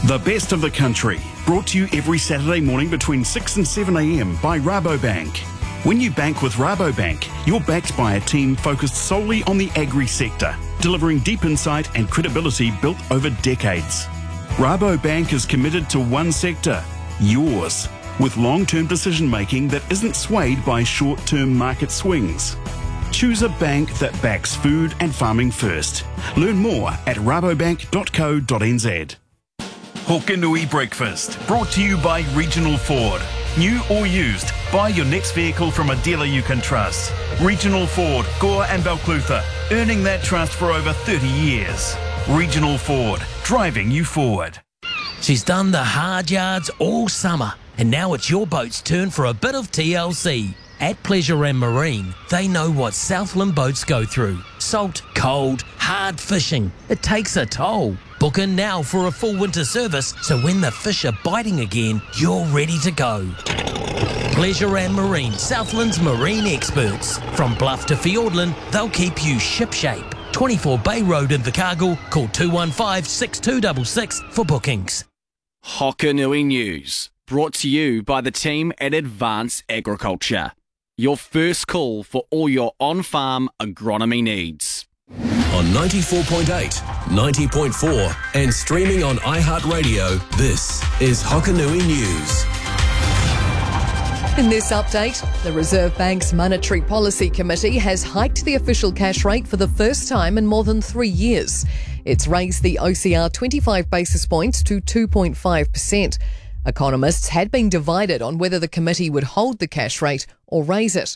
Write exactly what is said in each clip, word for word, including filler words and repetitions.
The best of the country, brought to you every Saturday morning between six and seven a m by Rabobank. When you bank with Rabobank, you're backed by a team focused solely on the agri sector, delivering deep insight and credibility built over decades. Rabobank is committed to one sector, yours, with long-term decision-making that isn't swayed by short-term market swings. Choose a bank that backs food and farming first. Learn more at rabobank dot co dot n z. Hokanui Breakfast, brought to you by Regional Ford. New or used, buy your next vehicle from a dealer you can trust. Regional Ford, Gore and Balclutha, earning that trust for over thirty years. Regional Ford, driving you forward. She's done the hard yards all summer, and now it's your boat's turn for a bit of T L C. At Pleasure and Marine, they know what Southland boats go through. Salt, cold, hard fishing. It takes a toll. Book in now for a full winter service, so when the fish are biting again, you're ready to go. Pleasure and Marine, Southland's marine experts. From Bluff to Fiordland, they'll keep you shipshape. twenty-four Bay Road in Invercargill. Call two one five, six two six six for bookings. Hokanui News, brought to you by the team at Advance Agriculture. Your first call for all your on-farm agronomy needs. On ninety-four point eight, ninety point four and streaming on iHeartRadio, this is Hokanui News. In this update, the Reserve Bank's Monetary Policy Committee has hiked the official cash rate for the first time in more than three years. It's raised the O C R twenty-five basis points to two point five percent. Economists had been divided on whether the committee would hold the cash rate or raise it.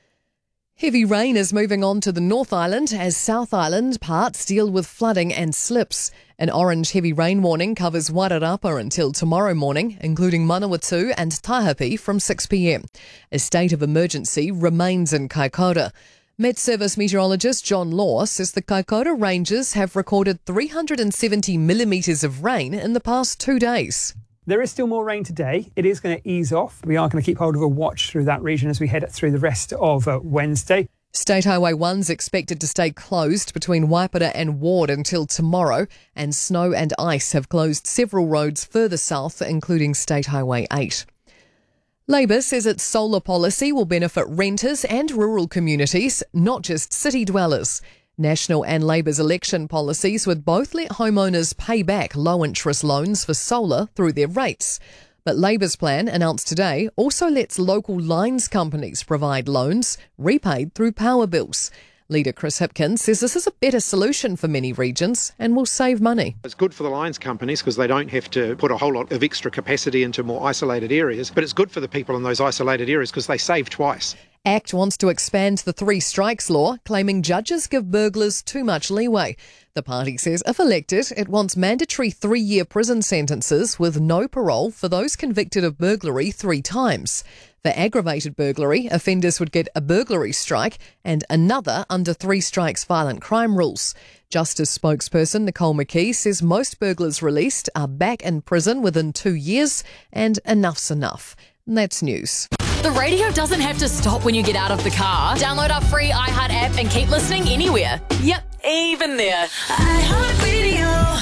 Heavy rain is moving on to the North Island as South Island parts deal with flooding and slips. An orange heavy rain warning covers Wairarapa until tomorrow morning, including Manawatu and Tahapi from six p m. A state of emergency remains in Kaikoura. Met Service meteorologist John Law says the Kaikoura Ranges have recorded three hundred seventy millimetres of rain in the past two days. There is still more rain today. It is going to ease off. We are going to keep hold of a watch through that region as we head through the rest of uh, Wednesday. State Highway one's expected to stay closed between Waipara and Ward until tomorrow, and snow and ice have closed several roads further south, including State Highway eight. Labor says its solar policy will benefit renters and rural communities, not just city dwellers. National and Labor's election policies would both let homeowners pay back low-interest loans for solar through their rates. But Labor's plan, announced today, also lets local lines companies provide loans repaid through power bills. Leader Chris Hipkins says this is a better solution for many regions and will save money. It's good for the lines companies because they don't have to put a whole lot of extra capacity into more isolated areas, but it's good for the people in those isolated areas because they save twice. ACT wants to expand the three strikes law, claiming judges give burglars too much leeway. The party says if elected, it wants mandatory three-year prison sentences with no parole for those convicted of burglary three times. For aggravated burglary, offenders would get a burglary strike and another under three strikes violent crime rules. Justice spokesperson Nicole McKee says most burglars released are back in prison within two years and enough's enough. And that's news. The radio doesn't have to stop when you get out of the car. Download our free iHeart app and keep listening anywhere. Yep, even there. iHeartRadio.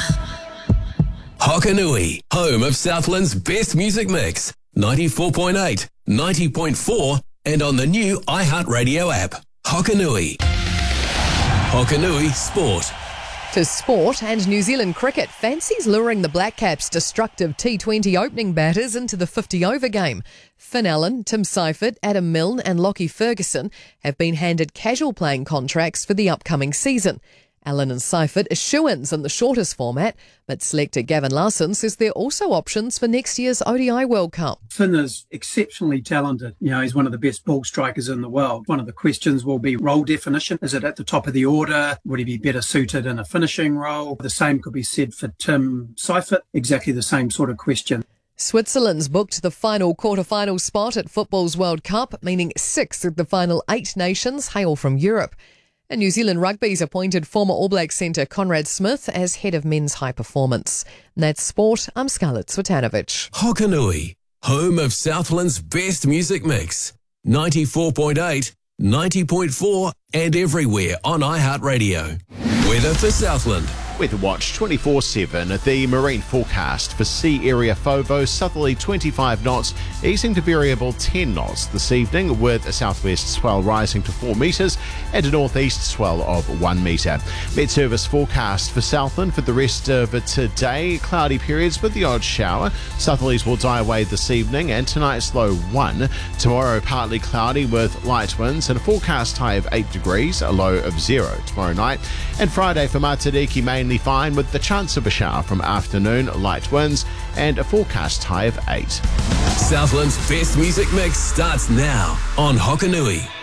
Hokanui, home of Southland's best music mix. ninety-four point eight, ninety point four and on the new iHeartRadio app. Hokanui. Hokanui Sport. To sport, and New Zealand cricket fancies luring the Black Caps' destructive T twenty opening batters into the fifty-over game. Finn Allen, Tim Seifert, Adam Milne and Lockie Ferguson have been handed casual playing contracts for the upcoming season. Allen and Seifert are shoo-ins in the shortest format, but selector Gavin Larson says there are also options for next year's O D I World Cup. Finn is exceptionally talented. You know, he's one of the best ball strikers in the world. One of the questions will be role definition. Is it at the top of the order? Would he be better suited in a finishing role? The same could be said for Tim Seifert. Exactly the same sort of question. Switzerland's booked the final quarter-final spot at football's World Cup, meaning six of the final eight nations hail from Europe. And New Zealand Rugby's appointed former All Black centre Conrad Smith as head of men's high performance. And that's sport. I'm Scarlett Swetanovich. Hokanui, home of Southland's best music mix. ninety-four point eight, ninety point four and everywhere on iHeartRadio. Weather for Southland. Weather Watch twenty-four seven. The marine forecast for sea area Fovo, southerly twenty-five knots, easing to variable ten knots this evening, with a southwest swell rising to four metres and a northeast swell of one metre. Met Service forecast for Southland for the rest of today. Cloudy periods with the odd shower. Southerlies will die away this evening, and tonight's low one. Tomorrow partly cloudy with light winds and a forecast high of eight degrees, a low of zero tomorrow night. And Friday for Matariki mainly fine with the chance of a shower from afternoon, light winds and a forecast high of eight. Southland's best music mix starts now on Hokanui.